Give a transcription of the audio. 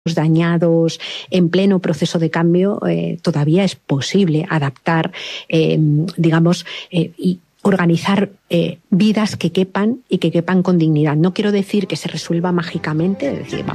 dañados en pleno proceso de cambio, todavía es posible adaptar, y organizar vidas que quepan y que quepan con dignidad. No quiero decir que se resuelva mágicamente, es decir,